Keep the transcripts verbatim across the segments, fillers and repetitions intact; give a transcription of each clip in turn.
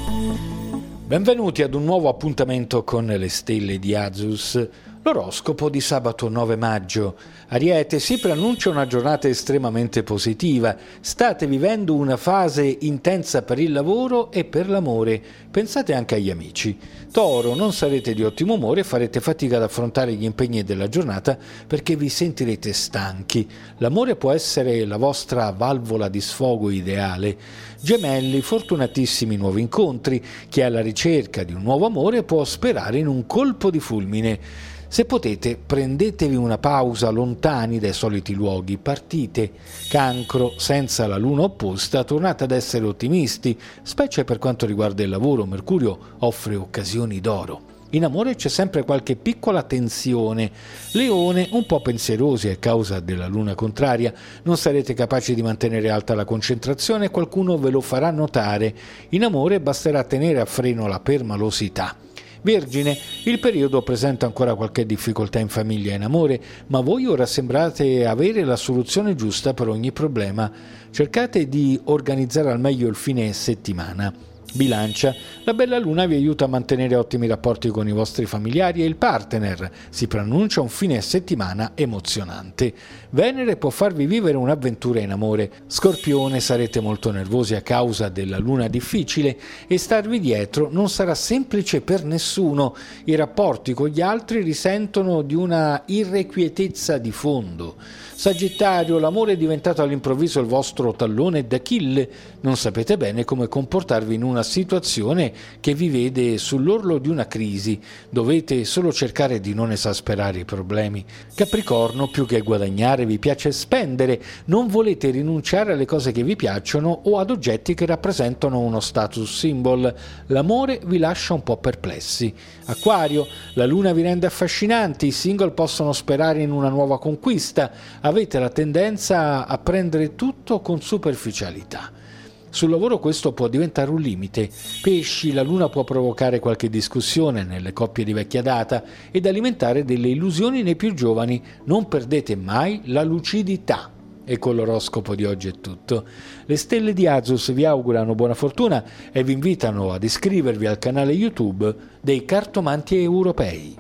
Benvenuti ad un nuovo appuntamento con le stelle di Azus. L'oroscopo di sabato nove maggio. Ariete, si preannuncia una giornata estremamente positiva. State vivendo una fase intensa per il lavoro e per l'amore. Pensate anche agli amici. Toro, non sarete di ottimo umore e farete fatica ad affrontare gli impegni della giornata perché vi sentirete stanchi. L'amore può essere la vostra valvola di sfogo ideale. Gemelli, fortunatissimi nuovi incontri. Chi è alla ricerca di un nuovo amore può sperare in un colpo di fulmine. Se potete, prendetevi una pausa lontani dai soliti luoghi, partite. Cancro, senza la luna opposta, tornate ad essere ottimisti, specie per quanto riguarda il lavoro. Mercurio offre occasioni d'oro. In amore c'è sempre qualche piccola tensione. Leone, un po' pensierosi a causa della luna contraria, non sarete capaci di mantenere alta la concentrazione e qualcuno ve lo farà notare. In amore basterà tenere a freno la permalosità. Vergine, il periodo presenta ancora qualche difficoltà in famiglia e in amore, ma voi ora sembrate avere la soluzione giusta per ogni problema. Cercate di organizzare al meglio il fine settimana. Bilancia, la bella luna vi aiuta a mantenere ottimi rapporti con i vostri familiari e il partner. Si preannuncia un fine settimana emozionante. Venere può farvi vivere un'avventura in amore. Scorpione, sarete molto nervosi a causa della luna difficile e starvi dietro non sarà semplice per nessuno. I rapporti con gli altri risentono di una irrequietezza di fondo. Sagittario, l'amore è diventato all'improvviso il vostro tallone d'Achille. Non sapete bene come comportarvi in una situazione che vi vede sull'orlo di una crisi. Dovete solo cercare di non esasperare i problemi. Capricorno, più che guadagnare vi piace spendere. Non volete rinunciare alle cose che vi piacciono o ad oggetti che rappresentano uno status symbol. L'amore vi lascia un po' perplessi. Acquario, la luna vi rende affascinanti. I single possono sperare in una nuova conquista. Avete la tendenza a prendere tutto con superficialità. Sul lavoro questo può diventare un limite. Pesci, la luna può provocare qualche discussione nelle coppie di vecchia data ed alimentare delle illusioni nei più giovani. Non perdete mai la lucidità. E con l'oroscopo di oggi è tutto. Le stelle di Azus vi augurano buona fortuna e vi invitano ad iscrivervi al canale YouTube dei Cartomanti Europei.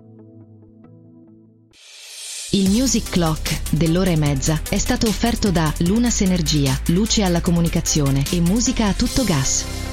Il Music Clock dell'ora e mezza è stato offerto da Lunas Energia, luce alla comunicazione e musica a tutto gas.